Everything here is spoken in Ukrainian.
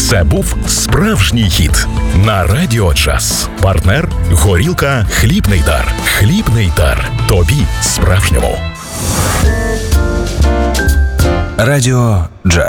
Це був справжній хіт на Радіо Джаз. Партнер – горілка «Хлібний дар». «Хлібний дар». Тобі справжньому. Радіо Джаз.